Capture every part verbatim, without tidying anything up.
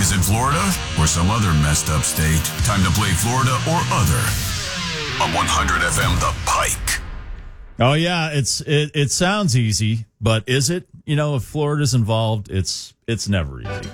Is it Florida or some other messed up state? Time to play Florida or other on one hundred F M The Pike. Oh, yeah, it's it, it sounds easy, but is it? You know, if Florida's involved, it's it's never easy.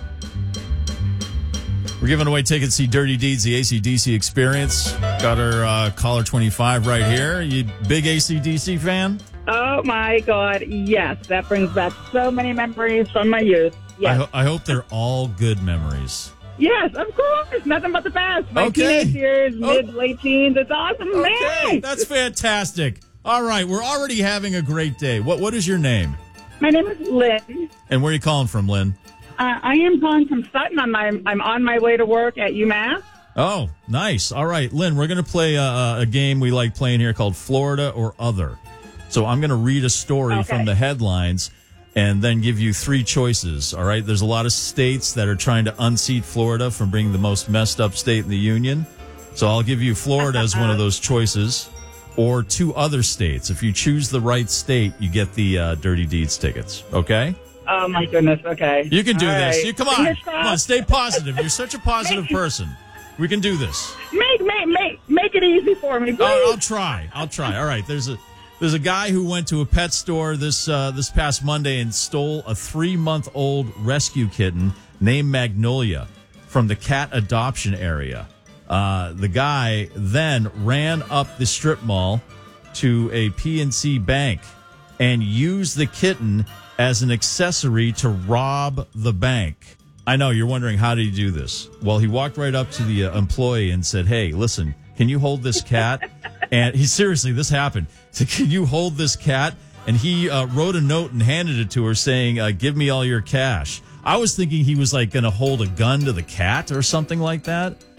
We're giving away tickets to see Dirty Deeds, the A C D C experience. Got our uh, caller twenty-five right here. You big A C D C fan? Oh, my God, yes. That brings back so many memories from my youth. Yes, I, ho- I hope they're all good memories. yes, of course. Nothing but the best. My Okay. teenage years, Oh. mid, late teens. It's awesome, Okay, man. that's fantastic. All right, we're already having a great day. What What is your name? My name is Lynn. And where are you calling from, Lynn? Uh, I am calling from Sutton. I'm, I'm, I'm on my way to work at UMass. Oh, nice. All right, Lynn, we're going to play a, a game we like playing here called Florida or Other. So I'm going to read a story Okay. from the headlines and then give you three choices, all right? There's a lot of states that are trying to unseat Florida from being the most messed up state in the union. So I'll give you Florida as one of those choices or two other states. If you choose the right state, you get the uh, Dirty Deeds tickets, okay? Oh, my goodness. Okay. You can do All this. right. You Come on. Fingers Come on, crossed. stay positive. You're such a positive person. We can do this. Make, make, make, make it easy for me, please. I'll, I'll try. I'll try. All right. There's a there's a guy who went to a pet store this uh, this past Monday and stole a three month old rescue kitten named Magnolia from the cat adoption area. Uh, the guy then ran up the strip mall to a P N C bank and used the kitten as an accessory to rob the bank. I know you're wondering, how did he do this? Well, he walked right up to the uh, employee and said, "Hey, listen, can you hold this cat?" And he seriously, this happened. He said, "Can you hold this cat?" And he uh, wrote a note and handed it to her saying, uh, "Give me all your cash." I was thinking he was like going to hold a gun to the cat or something like that.